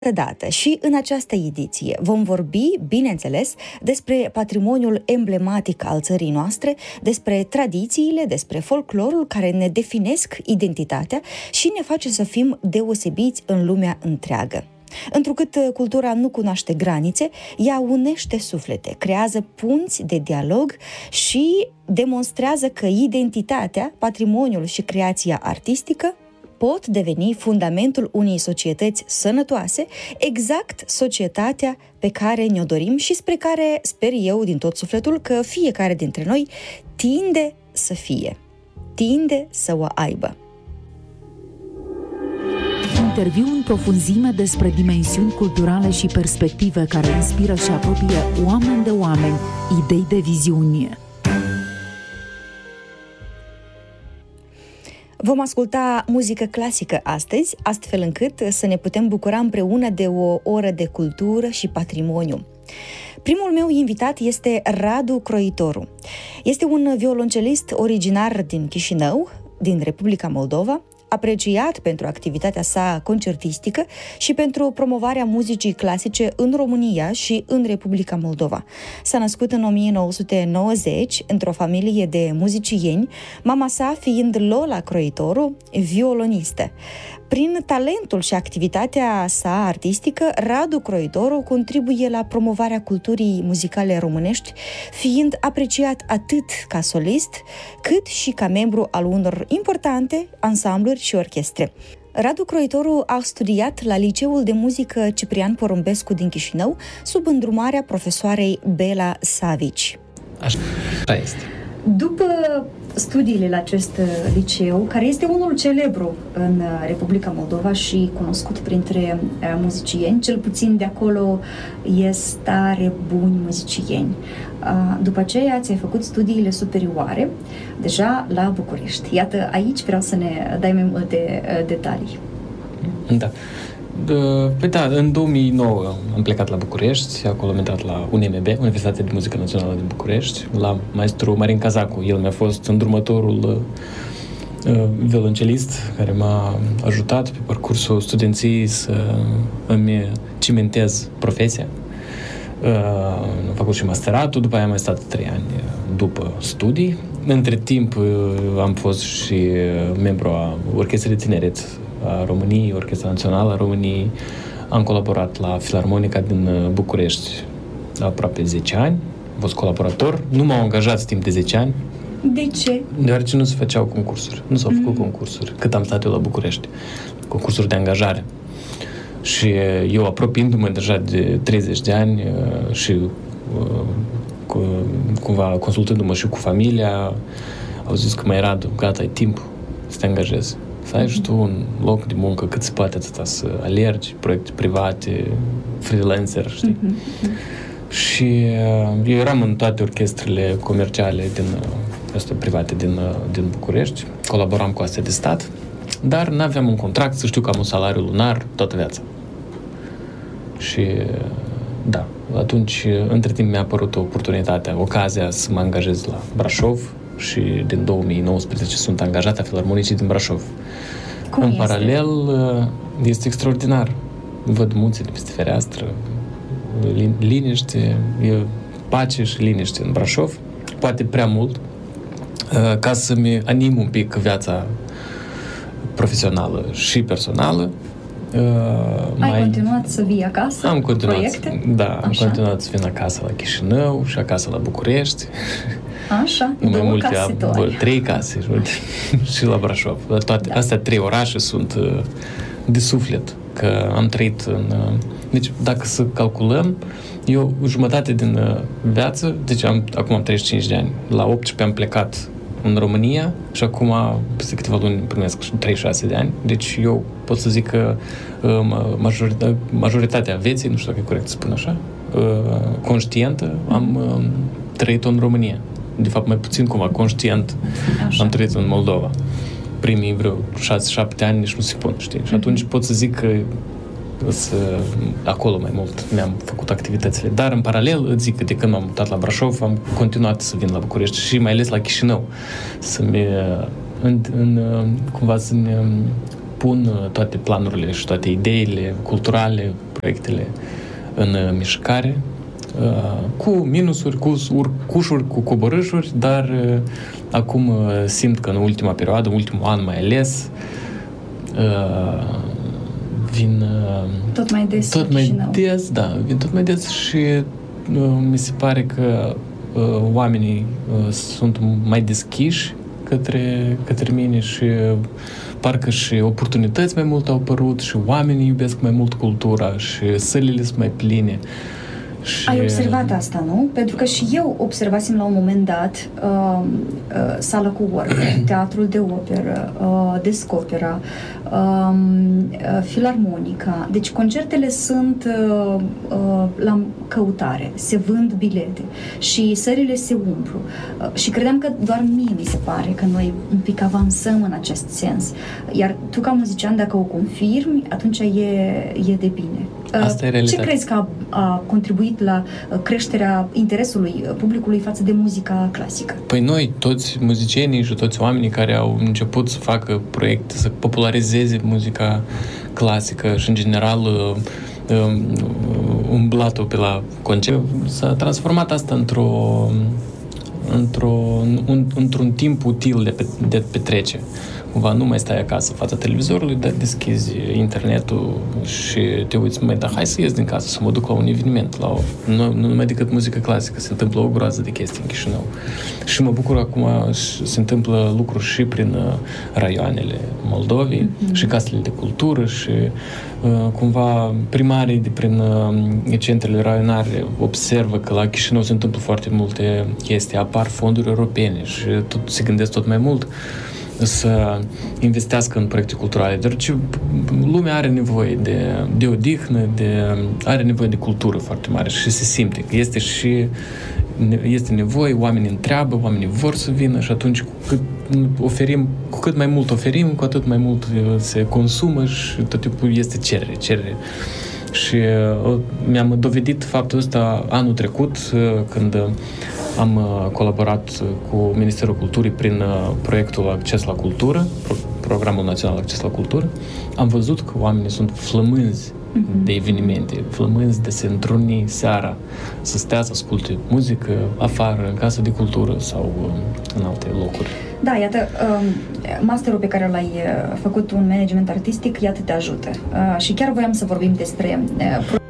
dată și în această ediție vom vorbi, bineînțeles, despre patrimoniul emblematic al țării noastre, despre tradițiile, despre folclorul care ne definesc identitatea și ne face să fim deosebiți în lumea întreagă. Întrucât cultura nu cunoaște granițe, ea unește suflete, creează punți de dialog și demonstrează că identitatea, patrimoniul și creația artistică pot deveni fundamentul unei societăți sănătoase, exact societatea pe care ne-o dorim și spre care sper eu din tot sufletul că fiecare dintre noi tinde să fie, tinde să o aibă. Interviu în profunzime despre dimensiuni culturale și perspective care inspiră și apropie oameni de oameni, idei de viziune. Vom asculta muzică clasică astăzi, astfel încât să ne putem bucura împreună de o oră de cultură și patrimoniu. Primul meu invitat este Radu Croitoru. Este un violoncelist originar din Chișinău, din Republica Moldova, apreciat pentru activitatea sa concertistică și pentru promovarea muzicii clasice în România și în Republica Moldova. S-a născut în 1990 într-o familie de muzicieni, mama sa fiind Lola Croitoru, violonistă. Prin talentul și activitatea sa artistică, Radu Croitoru contribuie la promovarea culturii muzicale românești, fiind apreciat atât ca solist, cât și ca membru al unor importante ansambluri și orchestre. Radu Croitoru a studiat la Liceul de Muzică Ciprian Porumbescu din Chișinău, sub îndrumarea profesoarei Bela Savici. Așa este. După studiile la acest liceu, care este unul celebru în Republica Moldova și cunoscut printre muzicieni, cel puțin de acolo ies tare buni muzicieni. După aceea ți-ai făcut studiile superioare, deja la București. Iată, aici vreau să ne dai mai multe detalii. Da. Păi da, în 2009 am plecat la București, acolo am intrat la UNMB, Universitatea de Muzică Națională din București, la maestru Marin Cazacu. El mi-a fost îndrumătorul violoncelist care m-a ajutat pe parcursul studenției să îmi cimentez profesia. Am făcut și masteratul, după aia am mai stat 3 ani după studii. Între timp am fost și membru a Orchestrei de Tineret a României, Orchestra Națională a României. Am colaborat la Filarmonica din București aproape 10 ani. Am fost colaborator. Nu m-au angajat timp de 10 ani. De ce? Deoarece nu se făceau concursuri. Nu s-au făcut concursuri cât am stat eu la București. Concursuri de angajare. Și eu, apropiindu-mă deja de 30 de ani și cumva consultându-mă și cu familia, au zis că mai Radu, gata, e timp să te angajezi. Să ai și tu un loc de muncă cât se poate atâta, să alergi, proiecte private, freelancer, știi? Și eu eram în toate orchestrele comerciale private din București, colaboram cu astea de stat, dar n-aveam un contract, să știu că am un salariu lunar toată viața. Și da, atunci, între timp mi-a apărut ocazia să mă angajez la Brașov și din 2019 sunt angajat la Filarmonicii din Brașov. Cum în este? paralel, este extraordinar. Văd munții de peste fereastră, liniște, e pace și liniște în Brașov, poate prea mult, ca să-mi anim un pic viața profesională și personală. Ai continuat să vii acasă? Am continuat, proiecte? da, am continuat să vin acasă la Chișinău și acasă la București. Așa, Mai multe, 3 case și la Brașov. Toate astea 3 orașe sunt de suflet, că am trăit în... Deci, dacă să calculăm, eu jumătate din viață, deci acum am 35 de ani, la 18 am plecat în România și acum, peste câteva luni, primesc 36 de ani. Deci eu pot să zic că majoritatea vieții, nu știu dacă e corect să spun așa, conștientă, am trăit-o în România. De fapt, mai puțin cumva conștient am trăit în Moldova. Primii vreo 6-7 ani nici nu se pun, știi? Și atunci pot să zic că acolo mai mult mi-am făcut activitățile. Dar în paralel, îți zic că de când m-am mutat la Brașov, am continuat să vin la București și mai ales la Chișinău. Cumva să-mi pun toate planurile și toate ideile culturale, proiectele în mișcare, cu minusuri, cu urcușuri, cu coborâșuri, dar acum simt că în ultima perioadă, în ultimul an mai ales, vin tot mai des, vin tot mai des și mi se pare că oamenii sunt mai deschiși către mine și parcă și oportunități mai mult au apărut și oamenii iubesc mai mult cultura și sălile sunt mai pline. Ai observat asta, nu? Pentru că și eu observasem la un moment dat sală cu orbe, teatrul de operă, Descopera, filarmonica. Deci concertele sunt la căutare, se vând bilete și sările se umplu. Și credeam că doar mie mi se pare că noi un pic avansăm în acest sens. Iar tu ca muzician, dacă o confirmi, atunci e de bine. Asta e realitatea. Ce crezi că a contribuit la creșterea interesului publicului față de muzica clasică? Păi noi, toți muzicienii și toți oamenii care au început să facă proiecte, să popularizeze muzica clasică și, în general, umblatul pe la concert, s-a transformat asta într-un timp util de petrece. Cumva nu mai stai acasă în fața televizorului, dar deschizi internetul și te uiți, dar hai să ies din casă, să mă duc la un eveniment, nu numai decât muzică clasică, se întâmplă o groază de chestii în Chișinău. Și mă bucur acum, se întâmplă lucruri și prin raioanele Moldovei, și casele de cultură și cumva primarii de prin centrele raionare observă că la Chișinău se întâmplă foarte multe chestii, apar fonduri europene și se gândesc tot mai mult să investească în proiecte culturale, deoarece lumea are nevoie de odihnă, are nevoie de cultură foarte mare și se simte că este nevoie, oamenii întreabă, oamenii vor să vină și atunci cu cât mai mult oferim, cu atât mai mult se consumă și tot timpul este cerere. Și mi-am dovedit faptul ăsta anul trecut, când am colaborat cu Ministerul Culturii prin proiectul Acces la Cultură, Programul Național Acces la Cultură. Am văzut că oamenii sunt flămânzi de evenimente, flămânzi de se întruni seara, să stea, să asculte muzică afară, în casă de cultură sau în alte locuri. Da, iată, masterul pe care l-ai făcut, un management artistic, iată te ajută. Și chiar voiam să vorbim despre